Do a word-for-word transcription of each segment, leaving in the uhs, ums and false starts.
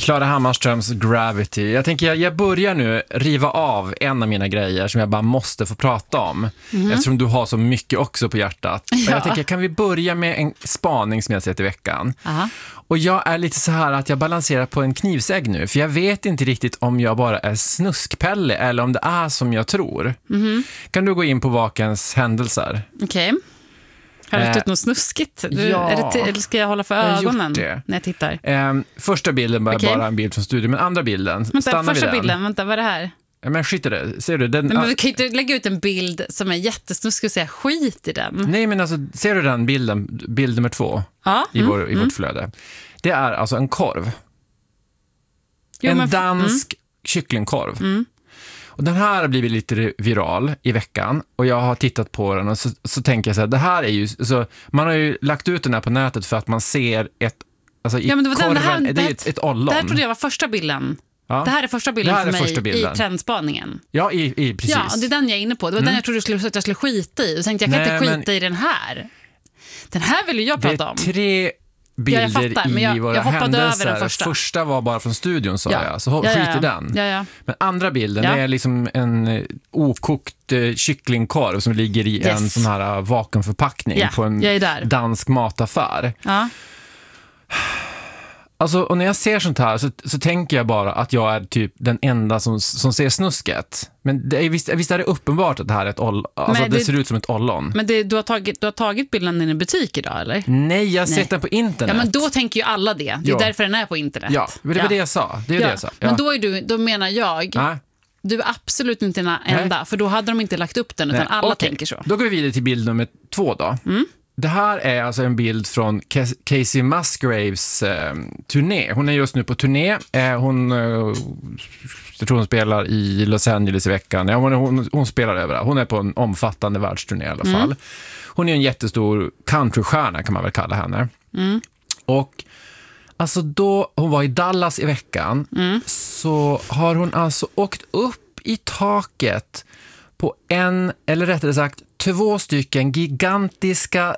Klara Hammarströms Gravity. Jag tänker jag, jag börjar nu riva av en av mina grejer som jag bara måste få prata om. Mm. Eftersom du har så mycket också på hjärtat. Ja. Och jag tänker, kan vi börja med en spaning som jag sett i veckan? Aha. Och jag är lite så här att jag balanserar på en knivsägg nu. För jag vet inte riktigt om jag bara är snuskpelle eller om det är som jag tror. Mm. Kan du gå in på vakens händelser? Okej. Okay. Har du gjort något snuskigt? Du, ja, är det t- eller ska jag hålla för ögonen när jag tittar? Eh, första bilden var okay. bara en bild från studion, men andra bilden, vänta, stannar första vid den. bilden, vänta, vad är det här? Ja, men skit i det, ser du? Den, Nej, men vi kan inte lägga ut en bild som är jättesnuskig och säga skit i den. Nej, men alltså, ser du den bilden, bild nummer två ja. i, vår, mm. i vårt flöde? Det är alltså en korv. Jo, en men, dansk mm. kycklingkorv. Mm. Och den här har blivit lite viral i veckan och jag har tittat på den och så, så tänker jag så här, det här är ju så, man har ju lagt ut den här på nätet för att man ser ett alltså i ja, men det, var korven, den, det, här, det, det är ett, ett ollon. Det här trodde jag var första bilden. Ja. Det här är första bilden är för mig första bilden. I trendspaningen. Ja, i, i, precis. Ja, och det är den jag är inne på. Det var mm. den jag trodde jag skulle, att jag skulle skita i. Och tänkte jag kan Nej, inte skita men... i den här. Den här vill ju jag prata om. Det är tre bilder ja, jag fattar, i jag, våra jag händelser. Över den första. första var bara från studion, sa ja. jag. Så ja, skit ja. i den. Ja, ja. Men andra bilden, ja. det är liksom en okokt uh, kycklingkorv som ligger i yes. en sån här uh, vakuumförpackning ja. på en dansk mataffär. Ja. Alltså, och när jag ser sånt här så, så tänker jag bara att jag är typ den enda som, som ser snusket. Men det är, visst, visst är det uppenbart att det här är ett oll, alltså det, det ser ut som ett ollon. Men det, du, har tagit, du har tagit bilden i en butik idag, eller? Nej, jag har Nej. sett den på internet. Ja, men då tänker ju alla det. Det är ja. därför den är på internet. Ja, det var ja. det jag sa. Det är ja. det jag sa. Ja. Men då, är du, då menar jag... Nej. Du är absolut inte den enda, Nej. för då hade de inte lagt upp den, utan Nej. alla okay. tänker så. Då går vi vidare till bild nummer två då. Mm. Det här är alltså en bild från Casey Musgraves eh, turné. Hon är just nu på turné. Eh, hon, eh, jag tror hon spelar i Los Angeles i veckan. Ja, hon, hon, hon spelar överallt. Hon är på en omfattande världsturné i alla fall. Mm. Hon är en jättestor countrystjärna kan man väl kalla henne. Mm. Och alltså då hon var i Dallas i veckan mm. så har hon alltså åkt upp i taket på en, eller rättare sagt två stycken gigantiska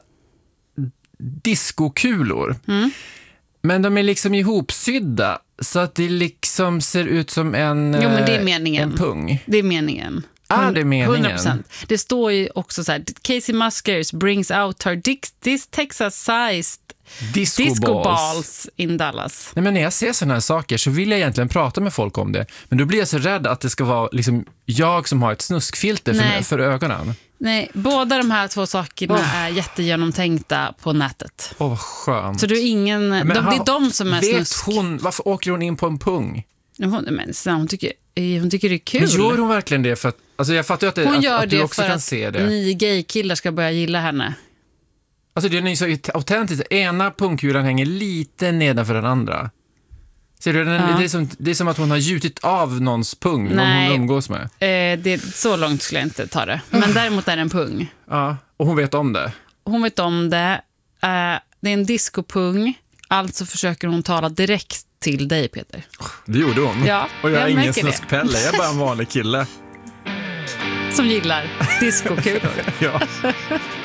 diskokulor. Mm. Men de är liksom ihopsydda så att det liksom ser ut som en, jo, men det är meningen. en pung. Det är meningen. Ah, det är meningen. hundra procent. Det står ju också så här: Casey Musgraves brings out her this Texas-sized disco, disco balls. balls in Dallas. Nej, men när jag ser sådana här saker så vill jag egentligen prata med folk om det. Men då blir jag så rädd att det ska vara liksom jag som har ett snuskfilter för, för ögonen. Nej, båda de här två sakerna oh. är jättegenomtänkta på nätet. Åh, oh, vad skönt. Så du är ingen... Men, de, det är de som är vet snusk. Hon, varför åker hon in på en pung? Hon, men, hon, tycker, hon tycker det är kul. Men gör hon verkligen det? För att, alltså jag fattar att, det, hon att, gör att du det också för kan att se det. Ni gaykillar ska börja gilla henne. Alltså det är ju så autentiskt. Ena pungkulan hänger lite nedanför den andra. Ser du, den, ja. det, är som, det är som att hon har gjutit av någons pung. Nej, hon umgås med. Eh, det, så långt skulle jag inte ta det. Men däremot är det en pung. Ja, och hon vet om det. Hon vet om det. Eh, det är en discopung. Alltså försöker hon tala direkt till dig, Peter. Det gjorde hon. Ja, och jag, jag är ingen det. snuskpelle. Jag är bara en vanlig kille. Som gillar discokulor. Ja.